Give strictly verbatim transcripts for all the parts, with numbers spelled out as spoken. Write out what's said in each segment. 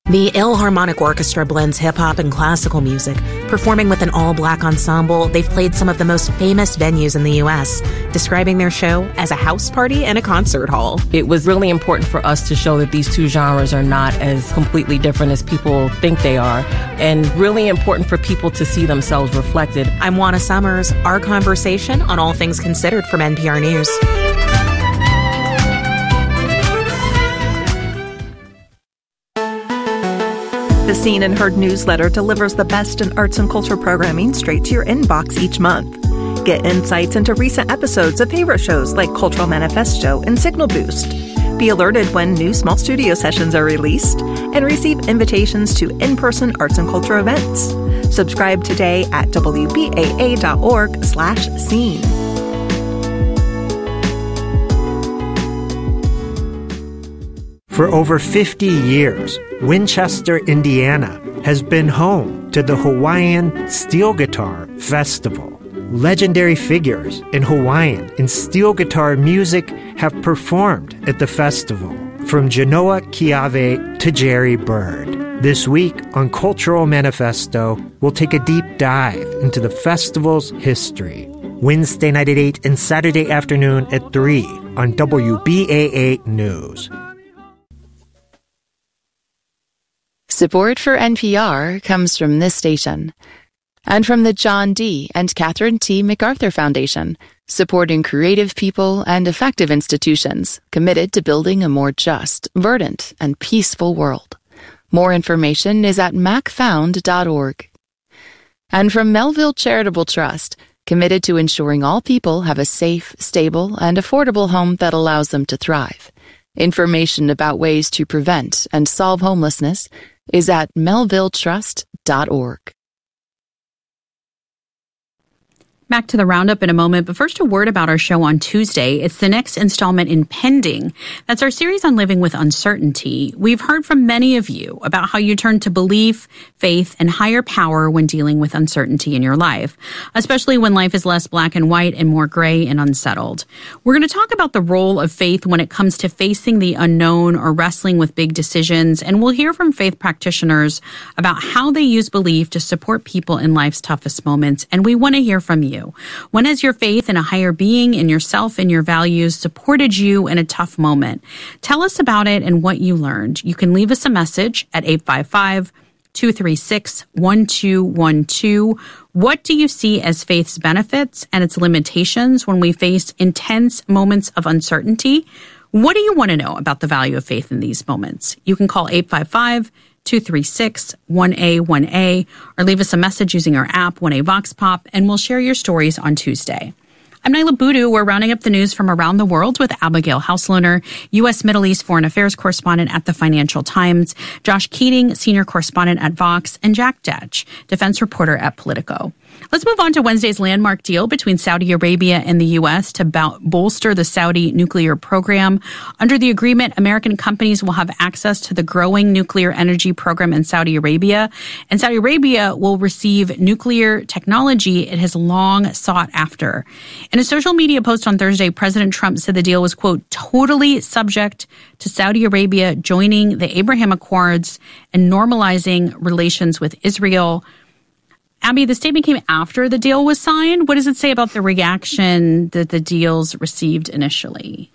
The Ilharmonic Orchestra blends hip-hop and classical music. Performing with an all-black ensemble, they've played some of the most famous venues in the U S, describing their show as a house party and a concert hall. It was really important for us to show that these two genres are not as completely different as people think they are, and really important for people to see themselves reflected. I'm Juana Summers. Our conversation on All Things Considered from N P R News. The Seen and Heard newsletter delivers the best in arts and culture programming straight to your inbox each month. Get insights into recent episodes of favorite shows like Cultural Manifesto and Signal Boost. Be alerted when new small studio sessions are released and receive invitations to in-person arts and culture events. Subscribe today at W B A A dot org slash scene. For over fifty years, Winchester, Indiana, has been home to the Hawaiian Steel Guitar Festival. Legendary figures in Hawaiian and steel guitar music have performed at the festival, from Genoa Keawe to Jerry Bird. This week on Cultural Manifesto, we'll take a deep dive into the festival's history. Wednesday night at eight and Saturday afternoon at three on W B A A News. Support for N P R comes from this station and from the John D. and Catherine T. MacArthur Foundation, supporting creative people and effective institutions committed to building a more just, verdant, and peaceful world. More information is at mac found dot org. And from Melville Charitable Trust, committed to ensuring all people have a safe, stable, and affordable home that allows them to thrive. Information about ways to prevent and solve homelessness is at melville trust dot org. Back to the roundup in a moment, but first a word about our show on Tuesday. It's the next installment in Pending. That's our series on living with uncertainty. We've heard from many of you about how you turn to belief, faith, and higher power when dealing with uncertainty in your life, especially when life is less black and white and more gray and unsettled. We're going to talk about the role of faith when it comes to facing the unknown or wrestling with big decisions, and we'll hear from faith practitioners about how they use belief to support people in life's toughest moments, and we want to hear from you. When has your faith in a higher being, in yourself, and your values supported you in a tough moment? Tell us about it and what you learned. You can leave us a message at eight five five, two three six, one two one two. What do you see as faith's benefits and its limitations when we face intense moments of uncertainty? What do you want to know about the value of faith in these moments? You can call eight five five, two three six, one A one A or leave us a message using our app, one A Vox Pop, and we'll share your stories on Tuesday. I'm Naila Boodoo. We're rounding up the news from around the world with Abigail Hauslohner, U S Middle East Foreign Affairs correspondent at the Financial Times, Josh Keating, senior correspondent at Vox, and Jack Detch, defense reporter at Politico. Let's move on to Wednesday's landmark deal between Saudi Arabia and the U S to bolster the Saudi nuclear program. Under the agreement, American companies will have access to the growing nuclear energy program in Saudi Arabia, and Saudi Arabia will receive nuclear technology it has long sought after. In a social media post on Thursday, President Trump said the deal was, quote, totally subject to Saudi Arabia joining the Abraham Accords and normalizing relations with Israel. Abby, the statement came after the deal was signed. What does it say about the reaction that the deals received initially?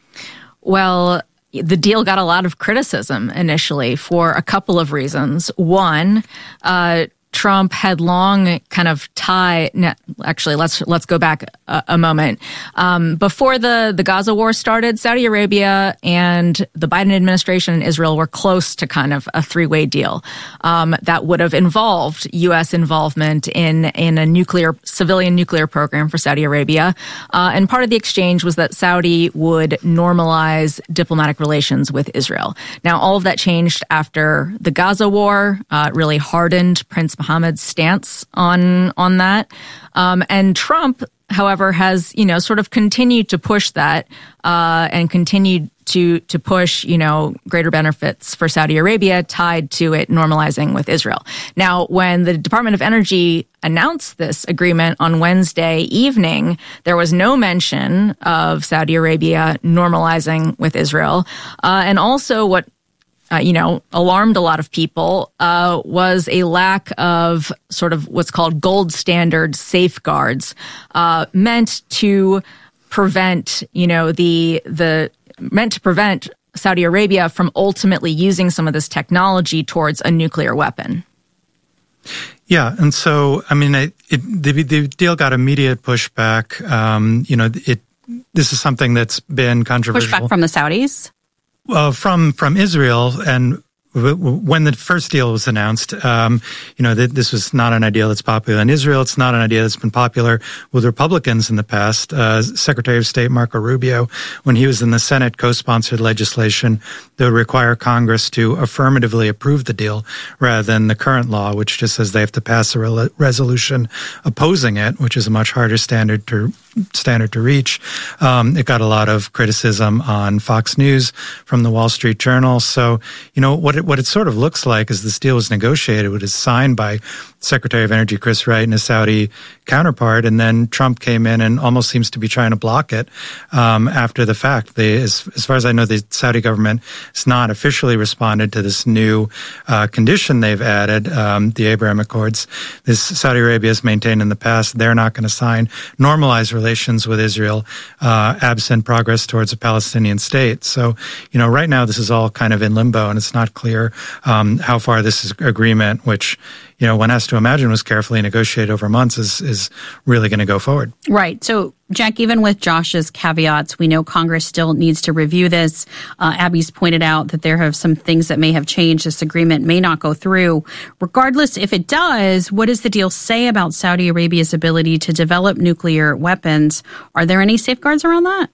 Well, the deal got a lot of criticism initially for a couple of reasons. One, uh, Trump had long kind of tied. No, actually, let's let's go back a, a moment. Um, before the the Gaza war started, Saudi Arabia and the Biden administration and Israel were close to kind of a three-way deal um, that would have involved U S involvement in in a nuclear civilian nuclear program for Saudi Arabia. Uh, and part of the exchange was that Saudi would normalize diplomatic relations with Israel. Now, all of that changed after the Gaza war. Uh, it really hardened Prince Mohammed's stance on on that. Um, and Trump, however, has, you know, sort of continued to push that uh, and continued to to push, you know, greater benefits for Saudi Arabia tied to it normalizing with Israel. Now, when the Department of Energy announced this agreement on Wednesday evening, there was no mention of Saudi Arabia normalizing with Israel. Uh, and also what uh, you know, alarmed a lot of people uh, was a lack of sort of what's called gold standard safeguards uh, meant to prevent, you know, the the meant to prevent Saudi Arabia from ultimately using some of this technology towards a nuclear weapon. Yeah, and so I mean, it, it, the, the deal got immediate pushback. Um, you know, it this is something that's been controversial. Pushback from the Saudis? Well, from from Israel, and w- w- when the first deal was announced, um, you know, th- this was not an idea that's popular in Israel. It's not an idea that's been popular with Republicans in the past. Uh, Secretary of State Marco Rubio, when he was in the Senate, co-sponsored legislation that would require Congress to affirmatively approve the deal rather than the current law, which just says they have to pass a re- resolution opposing it, which is a much harder standard to standard to reach. Um, it got a lot of criticism on Fox News from the Wall Street Journal. So, you know, what it, what it sort of looks like is this deal was negotiated, it was signed by Secretary of Energy Chris Wright and his Saudi counterpart, and then Trump came in and almost seems to be trying to block it um, after the fact. They, as, as far as I know, the Saudi government has not officially responded to this new uh, condition they've added, um, the Abraham Accords. This Saudi Arabia has maintained in the past they're not going to sign normalized relations with Israel uh, absent progress towards a Palestinian state. So, you know, right now this is all kind of in limbo, and it's not clear um, how far this is agreement, which, you know, one has to imagine was carefully negotiated over months, is is really going to go forward. Right. So, Jack, even with Josh's caveats, we know Congress still needs to review this. Uh, Abby's pointed out that there have some things that may have changed. This agreement may not go through. Regardless, if it does, what does the deal say about Saudi Arabia's ability to develop nuclear weapons? Are there any safeguards around that?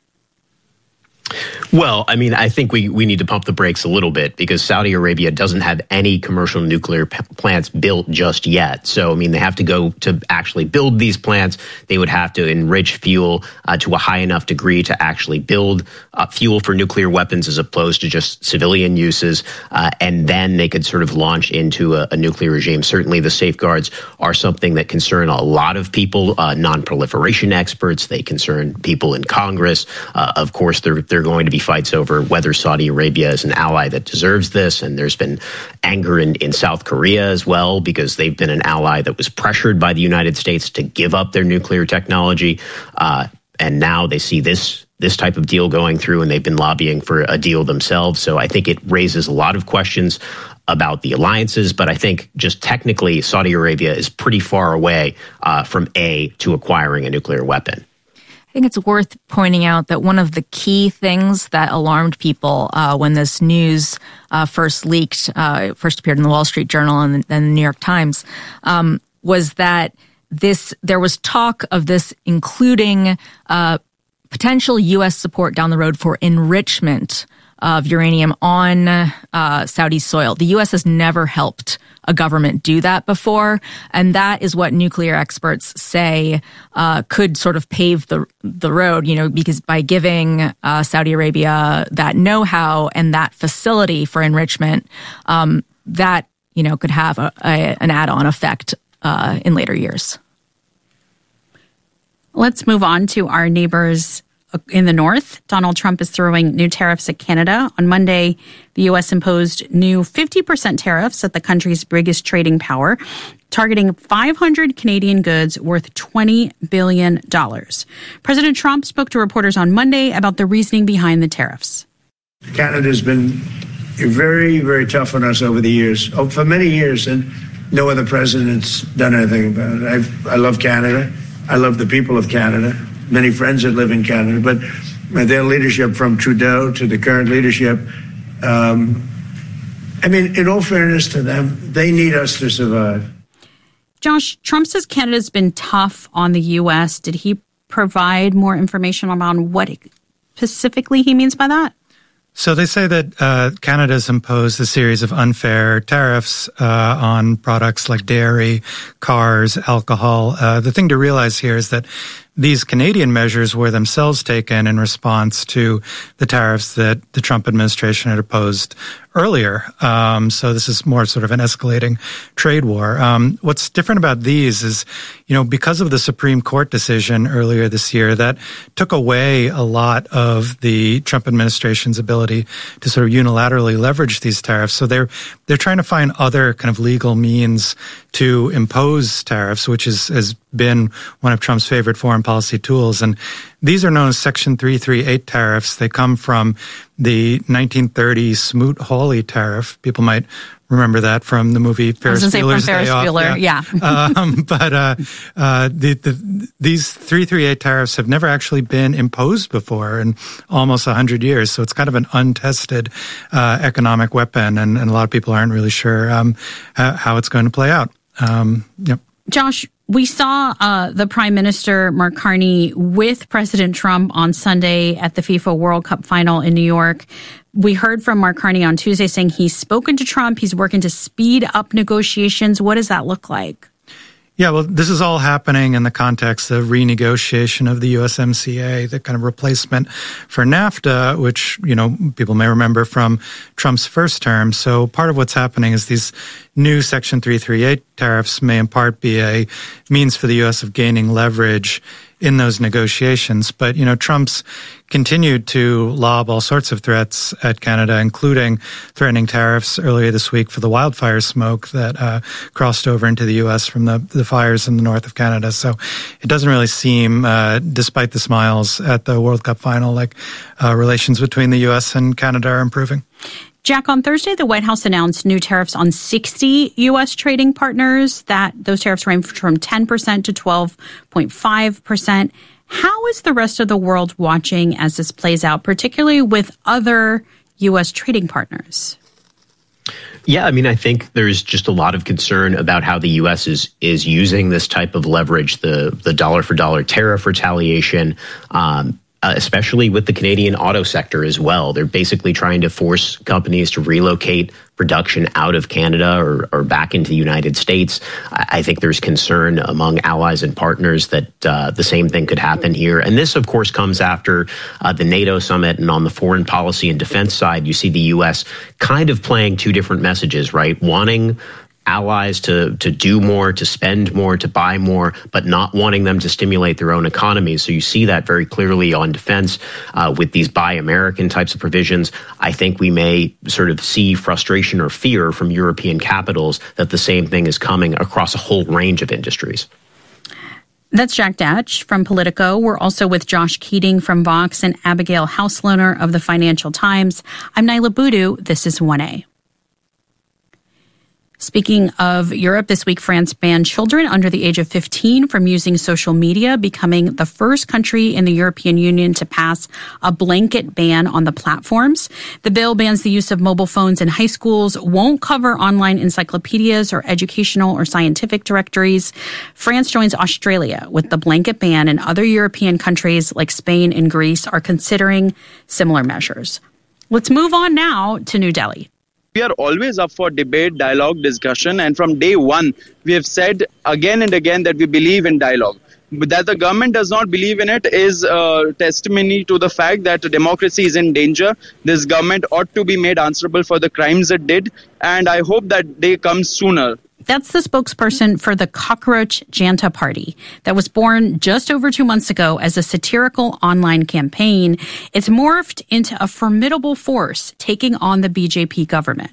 Well, I mean, I think we, we need to pump the brakes a little bit because Saudi Arabia doesn't have any commercial nuclear p- plants built just yet. So, I mean, they have to go to actually build these plants. They would have to enrich fuel uh, to a high enough degree to actually build uh, fuel for nuclear weapons as opposed to just civilian uses. Uh, and then they could sort of launch into a, a nuclear regime. Certainly the safeguards are something that concern a lot of people, uh, non-proliferation experts. They concern people in Congress. Uh, of course, they're, they're There are going to be fights over whether Saudi Arabia is an ally that deserves this. And there's been anger in, in South Korea as well, because they've been an ally that was pressured by the United States to give up their nuclear technology. Uh, and now they see this this type of deal going through, and they've been lobbying for a deal themselves. So I think it raises a lot of questions about the alliances. But I think just technically, Saudi Arabia is pretty far away uh, from A, to acquiring a nuclear weapon. I think it's worth pointing out that one of the key things that alarmed people uh, when this news uh, first leaked, uh, first appeared in the Wall Street Journal and then the New York Times, um, was that this there was talk of this including uh, potential U S support down the road for enrichment of uranium on uh, Saudi soil. The U S has never helped a government do that before, and that is what nuclear experts say uh, could sort of pave the the road, you know, because by giving uh, Saudi Arabia that know-how and that facility for enrichment, um, that, you know, could have a, a, an add-on effect uh, in later years. Let's move on to our neighbors in the north. Donald Trump is throwing new tariffs at Canada. On Monday, the U S imposed new fifty percent tariffs at the country's biggest trading power, targeting five hundred Canadian goods worth twenty billion dollars. President Trump spoke to reporters on Monday about the reasoning behind the tariffs. Canada's been very, very tough on us over the years, oh, for many years, and no other president's done anything about it. I've, I love Canada. I love the people of Canada. Many friends that live in Canada, but their leadership from Trudeau to the current leadership, um, I mean, in all fairness to them, they need us to survive. Josh, Trump says Canada's been tough on the U S. Did he provide more information about what specifically he means by that? So they say that uh, Canada's imposed a series of unfair tariffs uh, on products like dairy, cars, alcohol. Uh, the thing to realize here is that these Canadian measures were themselves taken in response to the tariffs that the Trump administration had opposed earlier. Um, so this is more sort of an escalating trade war. Um, what's different about these is, you know, because of the Supreme Court decision earlier this year that took away a lot of the Trump administration's ability to sort of unilaterally leverage these tariffs. So they're they're trying to find other kind of legal means to impose tariffs, which is, has been one of Trump's favorite foreign policy tools. And these are known as Section three thirty-eight tariffs. They come from the nineteen thirties Smoot-Hawley tariff. People might remember that from the movie Ferris I was Bueller's say from Ferris Day Off. Bueller, yeah. yeah. um, but uh, uh, the, the, these three thirty-eight tariffs have never actually been imposed before in almost one hundred years. So it's kind of an untested uh, economic weapon, and, and a lot of people aren't really sure um, how, how it's going to play out. Um, yep. Josh, we saw uh, the Prime Minister, Mark Carney, with President Trump on Sunday at the FIFA World Cup final in New York. We heard from Mark Carney on Tuesday saying he's spoken to Trump. He's working to speed up negotiations. What does that look like? Yeah, well, this is all happening in the context of renegotiation of the U S M C A, the kind of replacement for NAFTA, which, you know, people may remember from Trump's first term. So part of what's happening is these new Section three thirty-eight tariffs may in part be a means for the U S of gaining leverage in those negotiations. But, you know, Trump's continued to lob all sorts of threats at Canada, including threatening tariffs earlier this week for the wildfire smoke that uh, crossed over into the U S from the, the fires in the north of Canada. So it doesn't really seem, uh, despite the smiles at the World Cup final, like uh, relations between the U S and Canada are improving. Jack, on Thursday, the White House announced new tariffs on sixty U S trading partners. That those tariffs range from ten percent to twelve point five percent. How is the rest of the world watching as this plays out, particularly with other U S trading partners? Yeah, I mean, I think there's just a lot of concern about how the U S is is using this type of leverage, the the dollar for dollar tariff retaliation. Um, Uh, especially with the Canadian auto sector as well. They're basically trying to force companies to relocate production out of Canada or, or back into the United States. I, I think there's concern among allies and partners that uh, the same thing could happen here. And this, of course, comes after uh, the NATO summit. And on the foreign policy and defense side, you see the U S kind of playing two different messages, right? Wanting allies to to do more, to spend more, to buy more, but not wanting them to stimulate their own economies. So you see that very clearly on defense uh, with these Buy American types of provisions. I think we may sort of see frustration or fear from European capitals that the same thing is coming across a whole range of industries. That's Jack Datch from Politico. We're also with Josh Keating from Vox and Abigail Hauslohner of the Financial Times. I'm Naila Boodoo. This is one A. Speaking of Europe, this week France banned children under the age of fifteen from using social media, becoming the first country in the European Union to pass a blanket ban on the platforms. The bill bans the use of mobile phones in high schools, won't cover online encyclopedias or educational or scientific directories. France joins Australia with the blanket ban, and other European countries like Spain and Greece are considering similar measures. Let's move on now to New Delhi. We are always up for debate, dialogue, discussion, and from day one, we have said again and again that we believe in dialogue. But that the government does not believe in it is a testimony to the fact that democracy is in danger. This government ought to be made answerable for the crimes it did, and I hope that day comes sooner. That's the spokesperson for the Cockroach Janta Party that was born just over two months ago as a satirical online campaign. It's morphed into a formidable force taking on the B J P government.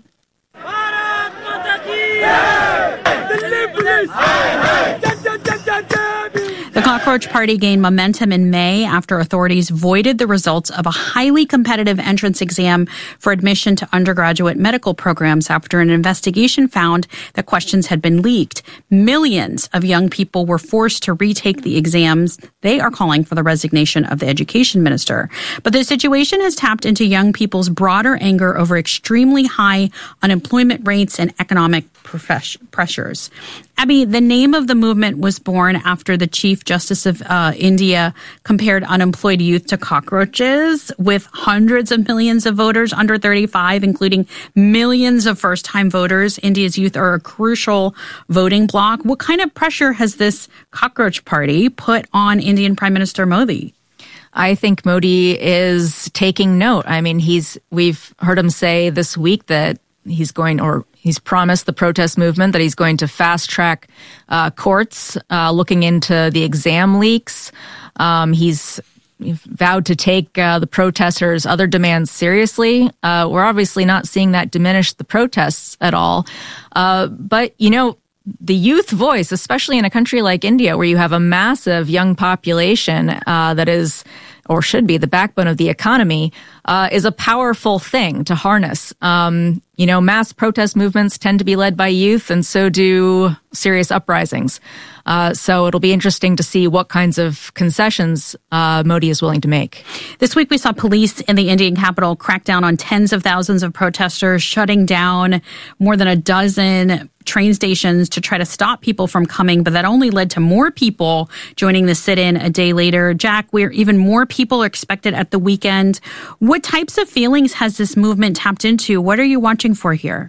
The Cockroach Party gained momentum in May after authorities voided the results of a highly competitive entrance exam for admission to undergraduate medical programs after an investigation found that questions had been leaked. Millions of young people were forced to retake the exams. They are calling for the resignation of the education minister. But the situation has tapped into young people's broader anger over extremely high unemployment rates and economic pressures. Abby, the name of the movement was born after the Chief Justice of uh, India compared unemployed youth to cockroaches, with hundreds of millions of voters under thirty-five, including millions of first-time voters. India's youth are a crucial voting bloc. What kind of pressure has this Cockroach Party put on Indian Prime Minister Modi? I think Modi is taking note. I mean, he's we've heard him say this week that he's going, or he's promised the protest movement that he's going to fast track uh, courts uh, looking into the exam leaks. Um, he's vowed to take uh, the protesters' other demands seriously. Uh, we're obviously not seeing that diminish the protests at all. Uh, but, you know, the youth voice, especially in a country like India, where you have a massive young population uh, that is, or should be, the backbone of the economy, uh, is a powerful thing to harness. Um, you know, mass protest movements tend to be led by youth, and so do serious uprisings. Uh, so it'll be interesting to see what kinds of concessions uh, Modi is willing to make. This week we saw police in the Indian capital crack down on tens of thousands of protesters, shutting down more than a dozen train stations to try to stop people from coming, but that only led to more people joining the sit-in a day later. Jack, where even more people are expected at the weekend. What types of feelings has this movement tapped into? What are you watching for here?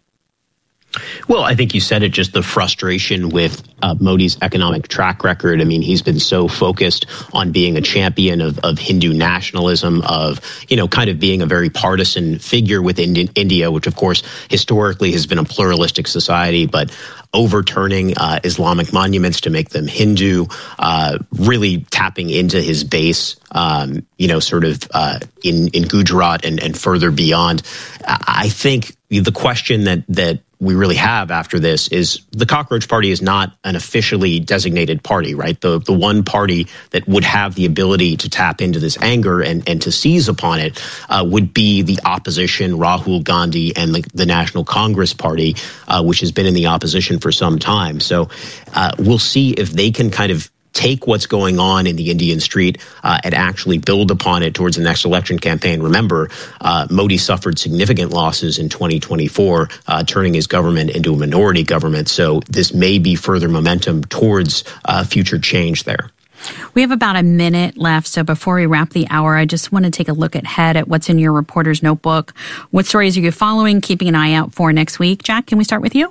Well, I think you said it, just the frustration with uh, Modi's economic track record. I mean, he's been so focused on being a champion of, of Hindu nationalism, of, you know, kind of being a very partisan figure within India, which, of course, historically has been a pluralistic society, but overturning uh, Islamic monuments to make them Hindu, uh, really tapping into his base, um, you know, sort of uh, in, in Gujarat and, and further beyond. I think the question that that we really have after this is the Cockroach Party is not an officially designated party, right? The the one party that would have the ability to tap into this anger and, and to seize upon it uh, would be the opposition, Rahul Gandhi and the, the National Congress Party, uh, which has been in the opposition for some time. So uh, we'll see if they can kind of take what's going on in the Indian street uh, and actually build upon it towards the next election campaign. Remember, uh, Modi suffered significant losses in twenty twenty-four, uh, turning his government into a minority government. So this may be further momentum towards uh, future change there. We have about a minute left, so before we wrap the hour, I just want to take a look ahead at what's in your reporter's notebook. What stories are you following, keeping an eye out for next week? Jack, can we start with you?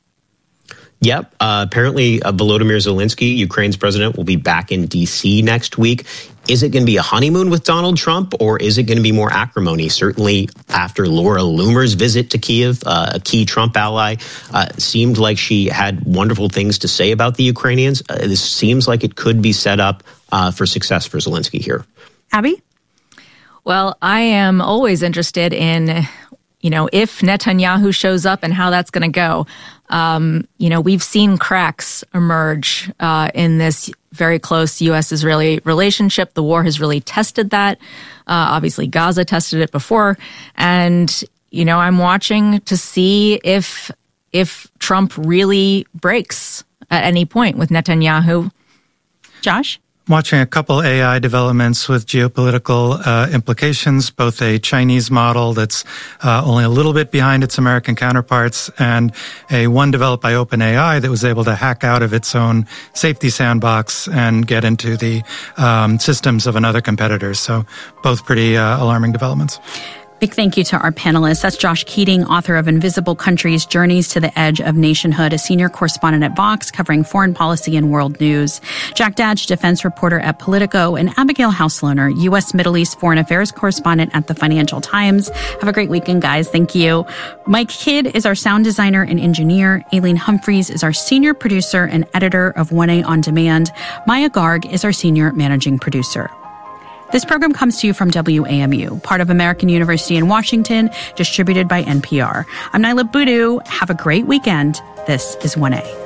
Yep. Uh, apparently, uh, Volodymyr Zelensky, Ukraine's president, will be back in D C next week. Is it going to be a honeymoon with Donald Trump, or is it going to be more acrimony? Certainly, after Laura Loomer's visit to Kiev, uh, a key Trump ally, uh, seemed like she had wonderful things to say about the Ukrainians. Uh, this seems like it could be set up uh, for success for Zelensky here. Abby? Well, I am always interested in, you know, if Netanyahu shows up and how that's going to go. Um, you know, we've seen cracks emerge uh, in this very close U S Israeli relationship. The war has really tested that. Uh, obviously, Gaza tested it before. And, you know, I'm watching to see if if Trump really breaks at any point with Netanyahu. Josh? Watching a couple A I developments with geopolitical uh, implications, both a Chinese model that's uh, only a little bit behind its American counterparts, and a one developed by OpenAI that was able to hack out of its own safety sandbox and get into the um, systems of another competitor. So both pretty uh, alarming developments. Big thank you to our panelists. That's Josh Keating, author of Invisible Countries, Journeys to the Edge of Nationhood, a senior correspondent at Vox covering foreign policy and world news. Jack Dadge, defense reporter at Politico, and Abigail Hauslohner, U S Middle East foreign affairs correspondent at the Financial Times. Have a great weekend, guys. Thank you. Mike Kidd is our sound designer and engineer. Aileen Humphreys is our senior producer and editor of one A On Demand. Maya Garg is our senior managing producer. This program comes to you from W A M U, part of American University in Washington, distributed by N P R. I'm Naila Boodoo. Have a great weekend. This is one A.